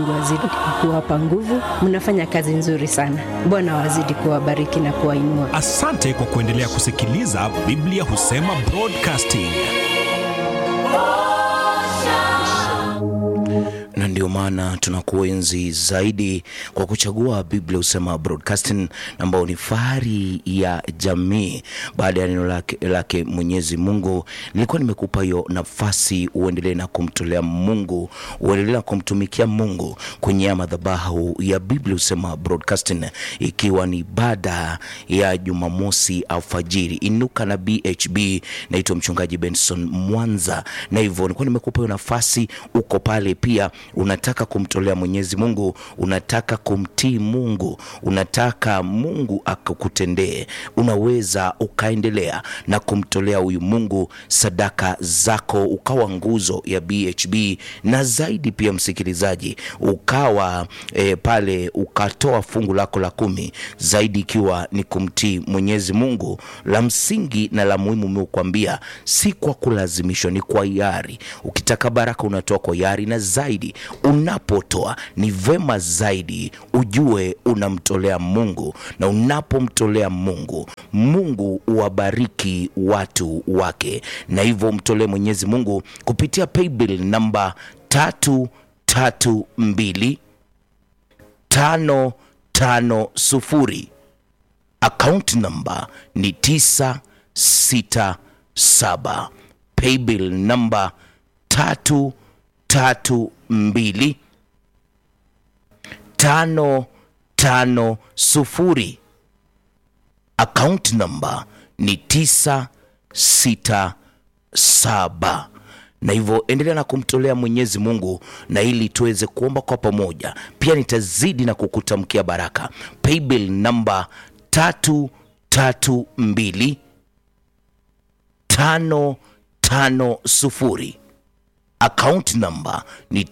wazidi kuwapa nguvu. Mnafanya kazi nzuri sana. Bwana wazidi kuwabariki na kuwainua. Asante kwa kuendelea kusikiliza Biblia Husema Broadcasting. Na ndio maana tunakuenzi zaidi kwa kuchagua Biblia Husema Broadcasting, ambao ni fahari ya jamii. Baada ya neno lake Mwenyezi Mungu, nilikuwa nimekupa hiyo nafasi uendelee na kumtolea Mungu, uendelee na kumtumikia Mungu kwenye madhabahu ya Biblia Husema Broadcasting, ikiwa ni ibada ya Jumamosi alfajiri. Inuka na BHB. Naitwa mchungaji Benson Mwanza, na hivyo nilikuwa nimekupa hiyo nafasi. Uko pale pia unataka kumtolea Mwenyezi Mungu, unataka kumtii Mungu, unataka Mungu akakutendee, unaweza ukaendelea na kumtolea huyu Mungu sadaka zako, ukawa nguzo ya BHB. Na zaidi pia msikilizaji, ukawa pale ukatoa fungu lako la 10, zaidi ikiwa ni kumtii Mwenyezi Mungu. La msingi na la muhimu nimekuambia, si kwa kulazimishwa, ni kwa hiari. Ukitaka baraka unatoa kwa hiari, na zaidi unapotoa ni vema zaidi ujue unamtolea Mungu. Na unapomtolea Mungu, Mungu uwabariki watu wake. Na hivyo mtolee Mwenyezi Mungu kupitia paybill namba 332550. Account number ni 967. Paybill namba 332550. Account number ni 967. Na hivyo endelea na kumtolea Mwenyezi Mungu, na ili tuweze kuomba kwa pamoja. Pia nitazidi na kukutamkia baraka. Paybill number 332550. Account number ni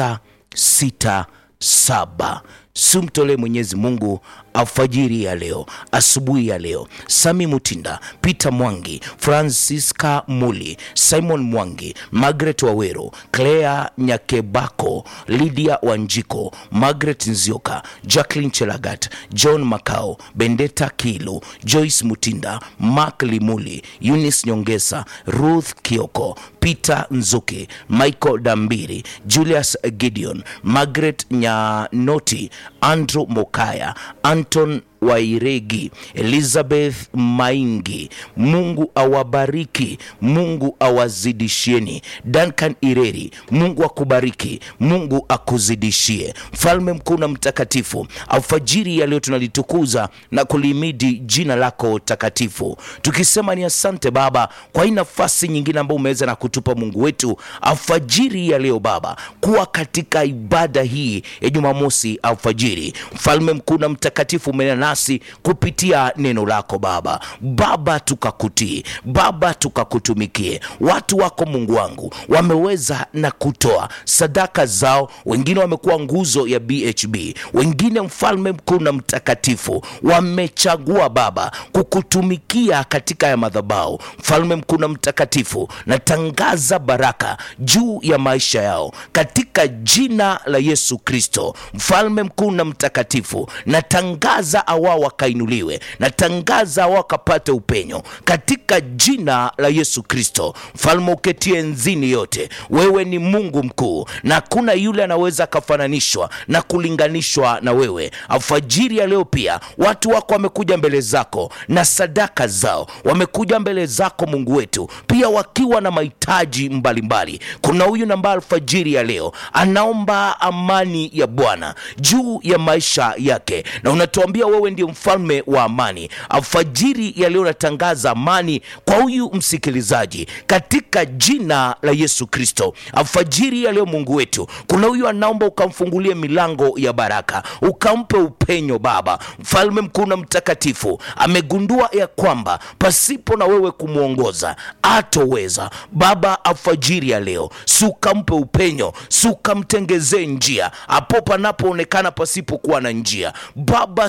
967. Sumtolee Mwenyezi Mungu alfajiri ya leo, asubuhi ya leo. Sami Mutinda, Peter Mwangi, Francisca Muli, Simon Mwangi, Margaret Wawero, Claire Nyakebako, Lydia Wanjiko, Margaret Nzioka, Jacqueline Chelagat, John Makao, Bendeta Kilu, Joyce Mutinda, Mark Limuli, Eunice Nyongesa, Ruth Kioko, Peter Nzuki, Michael Dambiri, Julius Gideon, Margaret Nyanoti, Andrew Mokaya, Anton Wairegi, Elizabeth Maingi. Mungu awabariki, Mungu awazidishieni. Duncan Ireri, Mungu akubariki, Mungu akuzidishie. Mfalme mkuu na mtakatifu, alfajiri ya leo tunalitukuza na kulimidi jina lako takatifu, tukisema ni asante Baba kwa hii nafasi nyingine ambayo umeweza na kutupa Mungu wetu alfajiri ya leo Baba, kuwa katika ibada hii ya Jumamosi alfajiri. Mfalme mkuu na mtakatifu, umenena nasi kupitia neno lako Baba. Baba tukakutii, Baba tukakutumikie. Watu wako Mungu wangu wameweza na kutoa sadaka zao, wengine wamekuwa nguzo ya BHB, wengine Mfalme mkuu na mtakatifu wamechagua Baba kukutumikia katika ya madhabahu. Mfalme mkuu na mtakatifu, natangaza baraka juu ya maisha yao katika jina la Yesu Kristo. Mfalme mkuu na mtakatifu, natangaza awao wakainuliwe, natangaza awao wakapate upenyo katika jina la Yesu Kristo. Mfalme uketie enzini yote, wewe ni Mungu mkuu, na hakuna yule anaweza kafananishwa na kulinganishwa na wewe. Alfajiri ya leo pia watu wako wamekuja mbele zako na sadaka zao, wamekuja mbele zako Mungu wetu pia wakiwa na mahitaji mbalimbali. Kuna huyu namba alfajiri ya leo anaomba amani ya Bwana juu ya maisha yake, na unatuambia wewe ndio mfalme wa amani. Alfajiri ya leo natangaza amani kwa huyu msikilizaji katika jina la Yesu Kristo. Alfajiri ya leo Mungu wetu, kuna huyu anaomba ukamfungulie milango ya baraka, ukampe upenyo Baba. Mfalme mkuu na mtakatifu, amegundua ya kwamba pasipo na wewe kumuongoza hatoweza Baba. Alfajiri ya leo ukampe upenyo, ukamtengezee njia hapo panapoonekana pasipo kuwa na njia Baba. Ukampe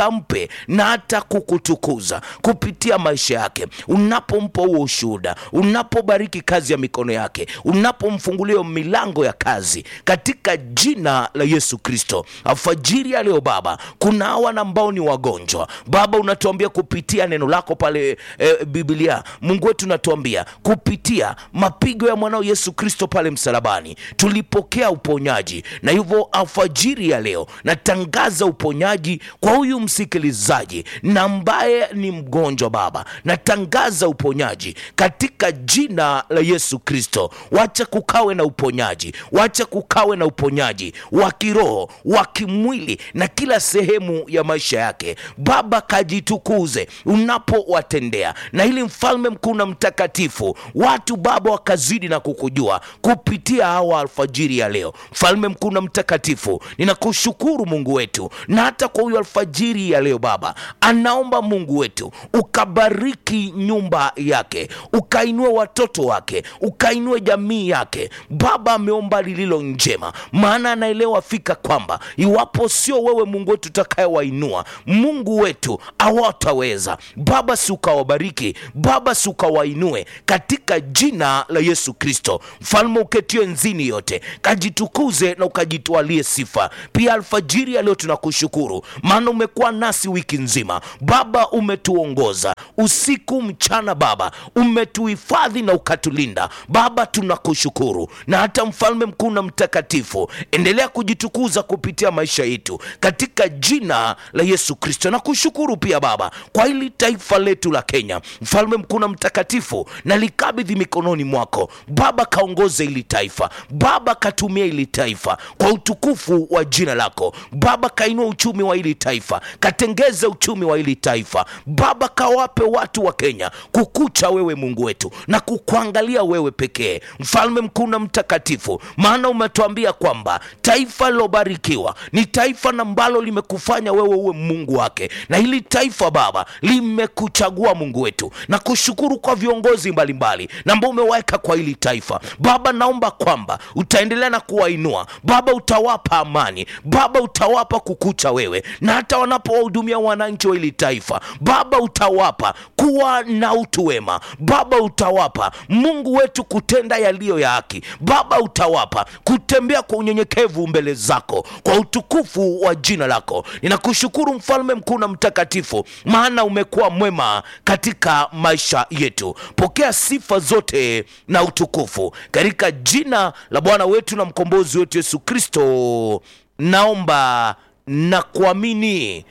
ukampe na hata kukutukuza kupitia maisha yake. Unapompa huo ushuhuda, unapobariki kazi ya mikono yake, unapomfungulia milango ya kazi, katika jina la Yesu Kristo. Alfajiri ya leo Baba, kuna hawa ambao ni wagonjwa Baba, unatuambia kupitia neno lako pale Biblia, Mungu wetu unatuambia kupitia mapigo ya mwanao Yesu Kristo pale msalabani tulipokea uponyaji. Na hivyo alfajiri ya leo natangaza uponyaji kwa huyu msikilizaji na ambaye ni mgonjwa Baba, natangaza uponyaji katika jina la Yesu Kristo. Wacha kukawe na uponyaji, wacha kukawe na uponyaji wa kiroho, wa kimwili na kila sehemu ya maisha yake Baba. Kajitukuze unapowatendea, na ili mfalme mkuu na mtakatifu watu Baba wakazidi na kukujua kupitia hawa alfajiri ya leo. Mfalme mkuu na mtakatifu, ninakushukuru Mungu wetu, na hata kwa huyu alfajiri ya leo Baba, anaomba Mungu wetu ukabariki nyumba yake, ukainue watoto wake, ukainue jamii yake Baba. Ameomba lililo njema, maana anaelewa fika kwamba iwapo sio wewe Mungu wetu utakayewainua, Mungu wetu hawataweza Baba. Si ukawabariki Baba, si ukawainue katika jina la Yesu Kristo. Mfalme uketio enzini yote, kajitukuze na ukajitwalie sifa. Pia alfajiri ya leo tunakushukuru, maana umekuwa nasi wiki nzima Baba, umetuongoza usiku mchana Baba, umetuhifadhi na ukatulinda Baba. Tunakushukuru, na hata mfalme mkuu na mtakatifu, endelea kujitukuza kupitia maisha yetu katika jina la Yesu Kristo. Na kushukuru pia Baba kwa hili taifa letu la Kenya, mfalme mkuu na mtakatifu, na likabidhi mikononi mwako Baba. Kaongoze hili taifa Baba, katumia hili taifa kwa utukufu wa jina lako Baba. Kainua uchumi wa hili taifa, katengeze uchumi wa hili taifa Baba. Kawape watu wa Kenya kukucha wewe Mungu wetu na kukuangalia wewe pekee, mfalme mkuu na mtakatifu, maana umetuambia kwamba taifa lilobarikiwa ni taifa ambalo limekufanya wewe uwe Mungu wake, na hili taifa Baba limekuchagua Mungu wetu. Na kushukuru kwa viongozi mbalimbali na ambao umeweka kwa hili taifa Baba. Naomba kwamba utaendelea na kuwainua Baba, utawapa amani Baba, utawapa kukucha wewe, na hata wanapowahudumia wananchi wa hili taifa Baba, utawapa kuwa na utu wema Baba, utawapa Mungu wetu kutenda yaliyo ya haki Baba, utawapa kutembea kwa unyenyekevu mbele zako kwa utukufu wa jina lako. Ninakushukuru mfalme mkuu na mtakatifu, maana umekuwa mwema katika maisha yetu. Pokea sifa zote na utukufu katika jina la Bwana wetu na mkombozi wetu Yesu Kristo naomba na kuamini,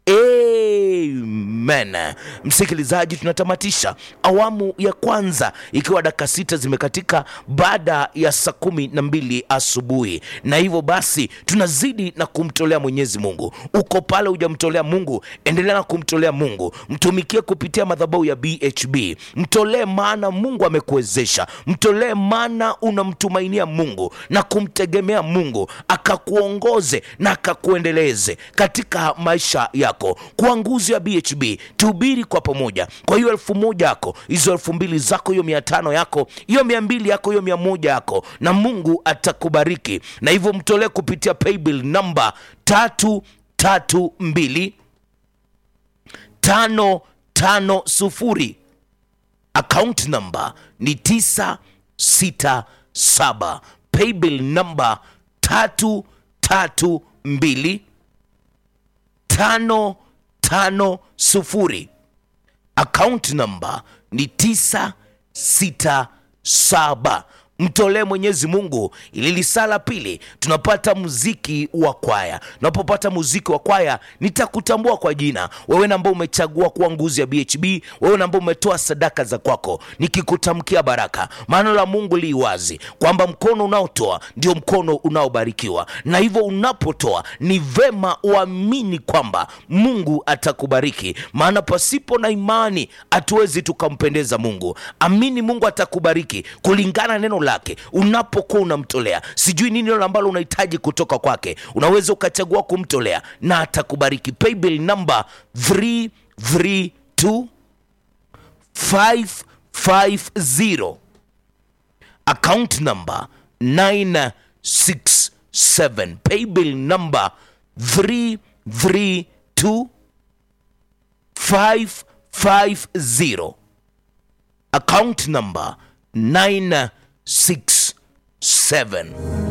amen. Msikilizaji, tunatamatisha awamu ya kwanza ikiwa dakika 6 zimekatika baada ya saa 12 asubuhi, na hivyo basi tunazidi na kumtolea Mwenyezi Mungu. Uko pale hujamtolea Mungu, endelea na kumtolea Mungu. Mtumikie kupitia madhabahu ya BHB, mtolee maana Mungu amekuwezesha, mtolee maana unamtumainia Mungu na kumtegemea Mungu akakuongoze na akakuendeleze katika maisha yako. Kwa nguzo ya BHB tuhubiri kwa pamoja. Kwa hiyo 1000 yako, hizo 2000 zako, hiyo 500 yako, hiyo 200 yako, hiyo 100 yako, na Mungu atakubariki. Na hivyo mtolee kupitia paybill namba 332 550. Account number ni 967. Paybill namba 332 550. Account number ni 967. Mtolee Mwenyezi Mungu. Ili lisala pili tunapata muziki wa kwaya. Unapopata muziki wa kwaya nitakutambua kwa jina. Wewe ambao umechagua kuwa nguzo ya BHB, wewe ambao umetoa sadaka za kwako, nikikutamkia baraka. Maana la Mungu li wazi kwamba mkono unaotoa ndio mkono unaobarikiwa. Na hivyo unapotoa ni vema uamini kwamba Mungu atakubariki. Maana pasipo na imani hatuwezi tukampendeza Mungu. Amini Mungu atakubariki kulingana neno lake unapokuwa unamtolea. Sijui nini ambalo unahitaji kutoka kwake, unaweza ukachagua kumtolea na atakubariki. Paybill number 332550. Account number 967. Paybill number 332550. 550, account number 967.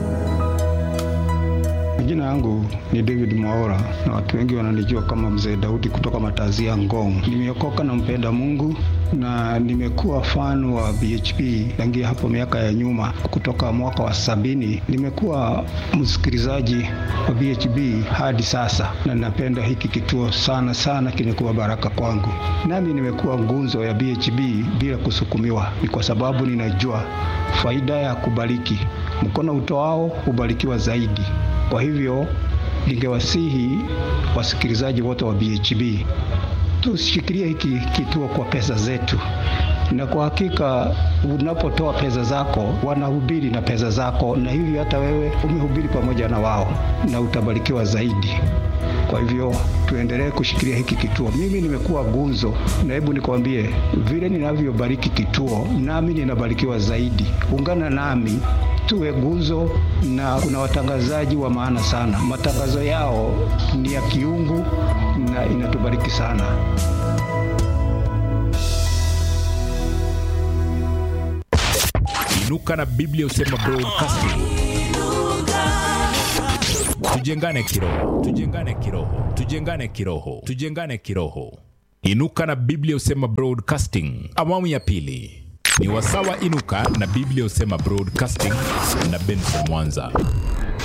Jina yangu ni David Mwaura na watu wengi wananijua kama Mzee Daudi kutoka Matazia Ngong. Nimeokoka na mpenda Mungu na nimekuwa fan wa BHP tangia hapo miaka ya nyuma, kutoka mwaka wa 70. Nimekuwa msikilizaji wa BHP hadi sasa, na napenda hiki kituo sana sana, kimekuwa baraka kwangu. Nami nimekuwa nguzo ya BHP bila kusukumiwa, ni kwa sababu ninajua faida ya kubariki. Mkono utoao ubarikiwa zaidi. Kwa hivyo ningewasihi wasikilizaji wote wa BHP tushikilie hiki kituo kwa pesa zetu, na kwa hakika unapotoa pesa zako wanahubiri na pesa zako, na hivyo hata wewe umehubiri pamoja na wao na utabarikiwa zaidi. Kwa hivyo tuendelee kushikilia hiki kituo. Mimi nimekuwa gunzo, na hebu nikwambie vile ninavyobariki kituo, nami ninabarikiwa zaidi. Ungana nami tuwe gunzo, na kuna watangazaji wa maana sana. Matangazo yao ni ya kiungu na inatubariki sana. Inuka na Biblia Husema Broadcasting. Tujengane kiroho, tujengane kiroho, tujengane kiroho, tujengane kiroho. Inuka na Biblia Husema Broadcasting, awamu ya pili. Ni wasawa Inuka na Biblia Husema Broadcasting na Benson Mwanza.